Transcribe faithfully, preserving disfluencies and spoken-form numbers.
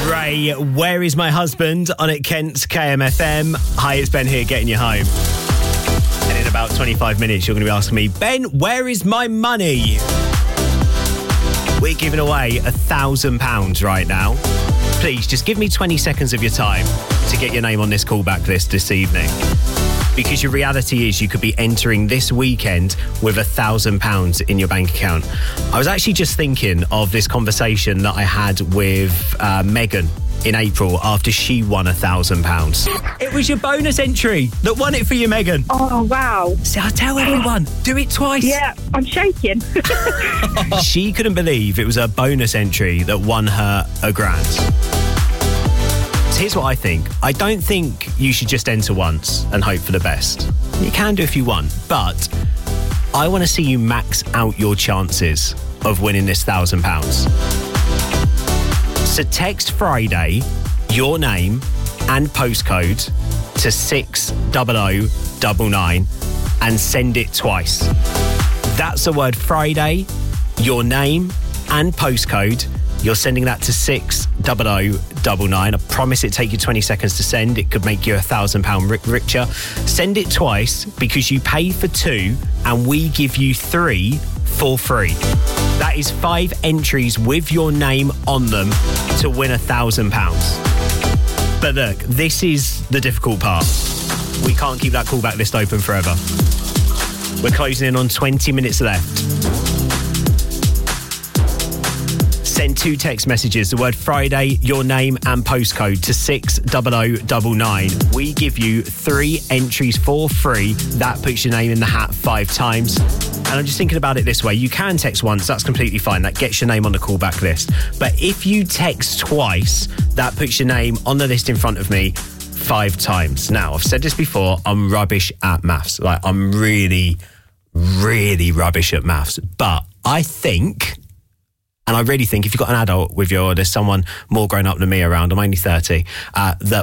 Ray, Where Is My Husband on at Kent's K M F M. Hi, it's Ben here getting you home. And in about twenty-five minutes, you're going to be asking me, Ben, where is my money? We're giving away a thousand pounds right now. Please, just give me twenty seconds of your time to get your name on this callback list this evening. Because your reality is you could be entering this weekend with a thousand pounds in your bank account. I was actually just thinking of this conversation that I had with uh, Megan in April after she won a thousand pounds. It was your bonus entry that won it for you, Megan. Oh, wow. See, I tell everyone, do it twice. Yeah, I'm shaking. She couldn't believe it was a bonus entry that won her a grand. So here's what I think. I don't think you should just enter once and hope for the best. You can do if you want, but I want to see you max out your chances of winning this thousand pounds. So text Friday, your name and postcode to six double oh double nine and send it twice. That's the word Friday, your name and postcode. You're sending that to six double oh double nine. I promise it take you twenty seconds to send. It could make you a thousand pound richer. Send it twice because you pay for two and we give you three for free. That is five entries with your name on them to win a thousand pounds. But look, this is the difficult part. We can't keep that callback list open forever. We're closing in on twenty minutes left. Send two text messages, the word Friday, your name and postcode to six double oh double nine. We give you three entries for free. That puts your name in the hat five times. And I'm just thinking about it this way. You can text once, that's completely fine. That gets your name on the callback list. But if you text twice, that puts your name on the list in front of me five times. Now, I've said this before, I'm rubbish at maths. Like, I'm really, really rubbish at maths. But I think... And I really think if you've got an adult with you or there's someone more grown up than me around, I'm only thirty, uh, that